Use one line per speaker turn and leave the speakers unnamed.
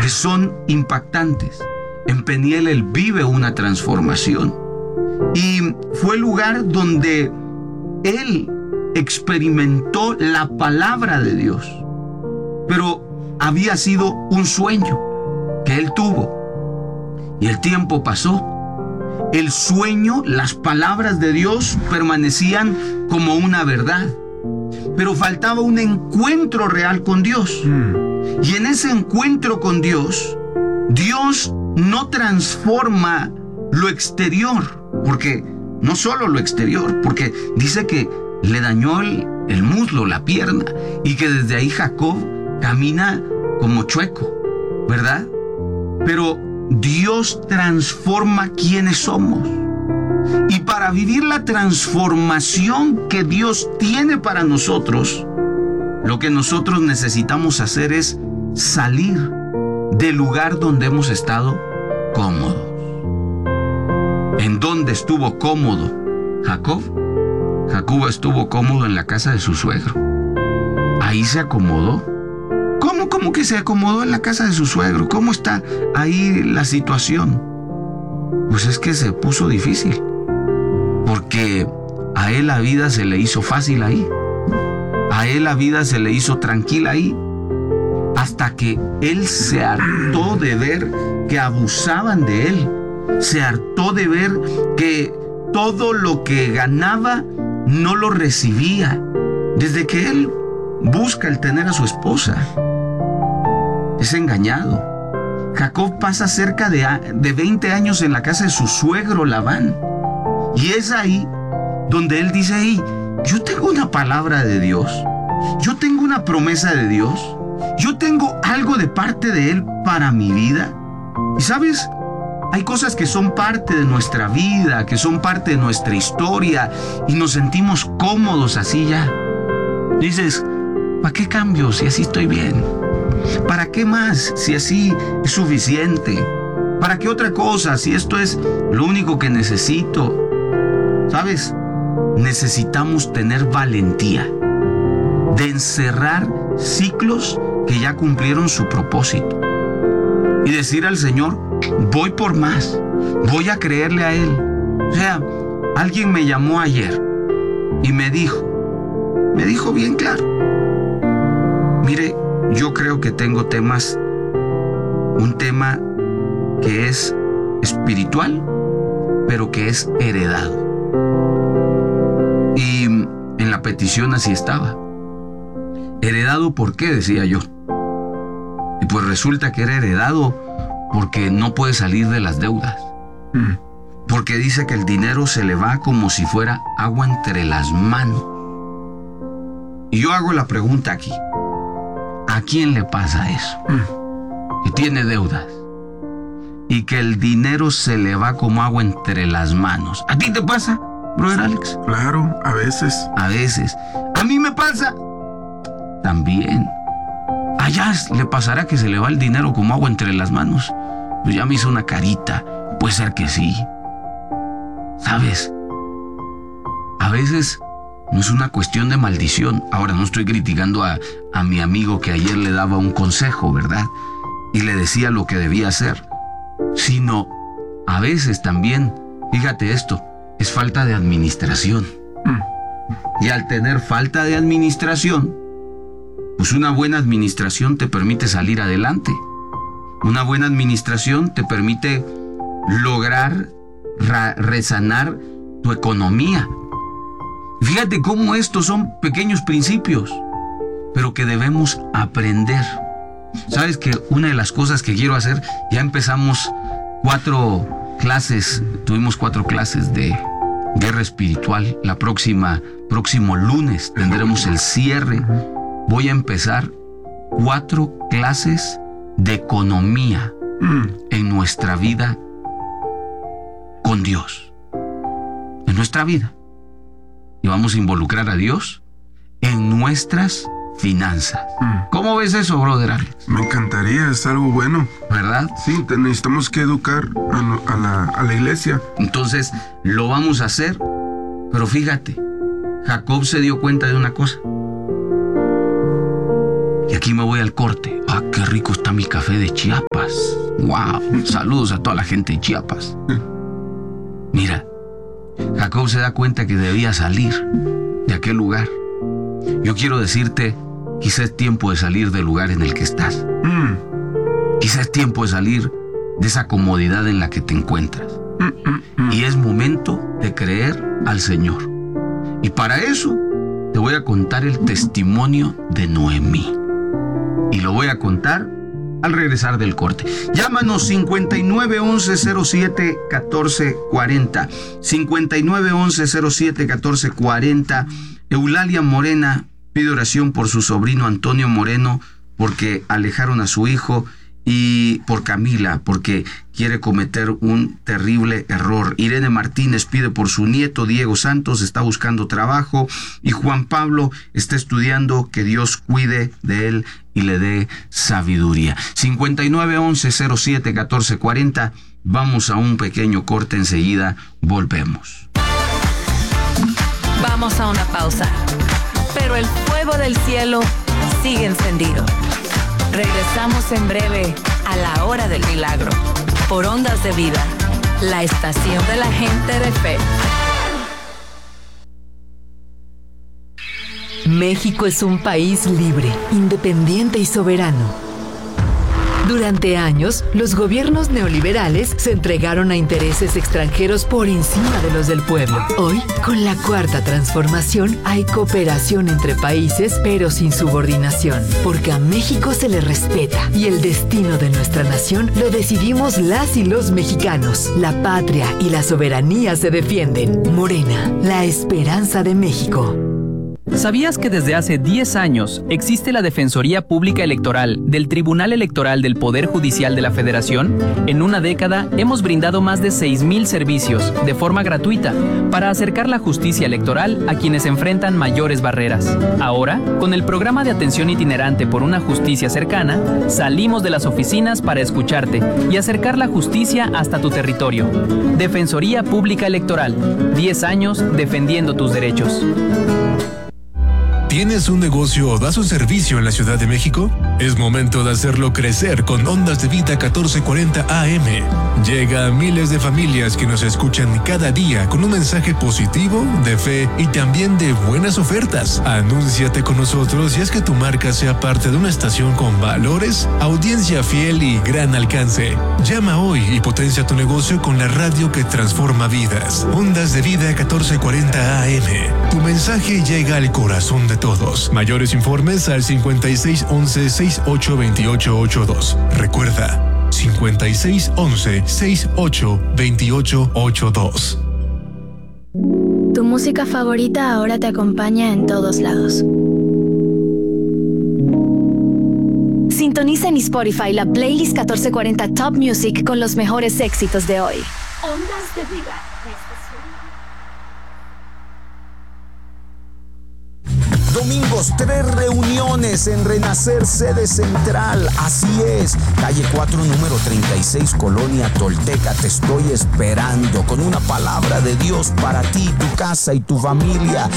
que son impactantes. En Peniel él vive una transformación. Y fue el lugar donde él experimentó la palabra de Dios. Pero había sido un sueño que él tuvo. Y el tiempo pasó. El sueño, las palabras de Dios permanecían como una verdad. Pero faltaba un encuentro real con Dios. Y en ese encuentro con Dios, Dios no transforma lo exterior, porque no solo lo exterior, porque dice que le dañó el muslo, la pierna, y que desde ahí Jacob camina como chueco, ¿verdad? Pero Dios transforma quienes somos. Y para vivir la transformación que Dios tiene para nosotros, lo que nosotros necesitamos hacer es salir del lugar donde hemos estado cómodos. ¿En dónde estuvo cómodo Jacob? Jacob estuvo cómodo en la casa de su suegro. Ahí se acomodó. ¿Cómo que se acomodó en la casa de su suegro? ¿Cómo está ahí la situación? Pues es que se puso difícil. Porque a él la vida se le hizo fácil ahí. A él la vida se le hizo tranquila ahí. Hasta que él se hartó de ver que abusaban de él. Se hartó de ver que todo lo que ganaba no lo recibía. Desde que él busca el tener a su esposa, es engañado. Jacob pasa cerca de 20 años en la casa de su suegro Labán. Y es ahí donde él dice, hey, yo tengo una palabra de Dios. Yo tengo una promesa de Dios. Yo tengo algo de parte de Él para mi vida. Y ¿sabes? Hay cosas que son parte de nuestra vida, que son parte de nuestra historia, y nos sentimos cómodos así ya. Dices, ¿para qué cambio si así estoy bien? ¿Para qué más si así es suficiente? ¿Para qué otra cosa si esto es lo único que necesito? ¿Sabes? Necesitamos tener valentía de encerrar ciclos que ya cumplieron su propósito y decir al Señor, voy por más, voy a creerle a Él. O sea, alguien me llamó ayer y me dijo bien claro, mire, yo creo que tengo un tema que es espiritual, pero que es heredado. Y en la petición así estaba. ¿Heredado por qué?, decía yo. Y pues resulta que era heredado porque no puede salir de las deudas. Porque dice que el dinero se le va como si fuera agua entre las manos. Y yo hago la pregunta aquí. ¿A quién le pasa eso? Que tiene deudas y que el dinero se le va como agua entre las manos. ¿A ti te pasa, brother Alex?
Claro, a veces.
A veces. ¿A mí me pasa? También. Allá le pasará que se le va el dinero como agua entre las manos. Pues ya me hizo una carita. Puede ser que sí. ¿Sabes? A veces no es una cuestión de maldición. Ahora, no estoy criticando a mi amigo que ayer le daba un consejo, ¿verdad? Y le decía lo que debía hacer. Sino, a veces también, fíjate esto, es falta de administración. Y al tener falta de administración, pues una buena administración te permite salir adelante. Una buena administración te permite lograr resanar tu economía. Fíjate cómo estos son pequeños principios, pero que debemos aprender. ¿Sabes que una de las cosas que quiero hacer, ya empezamos 4 clases, tuvimos 4 clases de guerra espiritual. Próximo lunes tendremos el cierre. Voy a empezar 4 clases de economía en nuestra vida con Dios. En nuestra vida. Y vamos a involucrar a Dios en nuestras finanzas. ¿Cómo ves eso, brother Alex?
Me encantaría, es algo bueno.
¿Verdad?
Sí, necesitamos que educar a la iglesia.
Entonces, lo vamos a hacer. Pero fíjate, Jacob se dio cuenta de una cosa. Y aquí me voy al corte. Ah, qué rico está mi café de Chiapas. Chiapas. ¡Wow! Saludos a toda la gente de Chiapas. Mira, Jacob se da cuenta que debía salir de aquel lugar. Yo quiero decirte, quizá es tiempo de salir del lugar en el que estás. Quizá es tiempo de salir de esa comodidad en la que te encuentras. Y es momento de creer al Señor. Y para eso te voy a contar el testimonio de Noemí. Y lo voy a contar al regresar del corte. Llámanos 5911-07-1440. 5911-07-1440. Eulalia Morena pide oración por su sobrino Antonio Moreno porque alejaron a su hijo, y por Camila porque quiere cometer un terrible error. Irene Martínez pide por su nieto Diego Santos, está buscando trabajo, y Juan Pablo está estudiando, que Dios cuide de él y le dé sabiduría. 5911-07-1440. Vamos a un pequeño corte, enseguida volvemos.
Vamos a una pausa, pero el fuego del cielo sigue encendido. Regresamos en breve a la hora del milagro por Ondas de Vida, la estación de la gente de fe. México es un país libre, independiente y soberano. Durante años, los gobiernos neoliberales se entregaron a intereses extranjeros por encima de los del pueblo. Hoy, con la Cuarta Transformación, hay cooperación entre países, pero sin subordinación, porque a México se le respeta y el destino de nuestra nación lo decidimos las y los mexicanos. La patria y la soberanía se defienden. Morena, la esperanza de México.
¿Sabías que desde hace 10 años existe la Defensoría Pública Electoral del Tribunal Electoral del Poder Judicial de la Federación? En una década hemos brindado más de 6,000 servicios de forma gratuita para acercar la justicia electoral a quienes enfrentan mayores barreras. Ahora, con el programa de atención itinerante por una justicia cercana, salimos de las oficinas para escucharte y acercar la justicia hasta tu territorio. Defensoría Pública Electoral, 10 años defendiendo tus derechos.
¿Tienes un negocio o das un servicio en la Ciudad de México? Es momento de hacerlo crecer con Ondas de Vida 1440 AM. Llega a miles de familias que nos escuchan cada día con un mensaje positivo, de fe y también de buenas ofertas. Anúnciate con nosotros y haz que tu marca sea parte de una estación con valores, audiencia fiel y gran alcance. Llama hoy y potencia tu negocio con la radio que transforma vidas. Ondas de Vida 1440 AM. Tu mensaje llega al corazón de todos. Mayores informes al 5611-682882. Recuerda, 5611-682882.
Tu música favorita ahora te acompaña en todos lados. Sintoniza en Spotify la playlist 1440 Top Music con los mejores éxitos de hoy. Ondas de Vida.
Domingos, 3 reuniones en Renacer, sede central. Así es, calle 4, número 36, Colonia Tolteca. Te estoy esperando con una palabra de Dios para ti, tu casa y tu familia.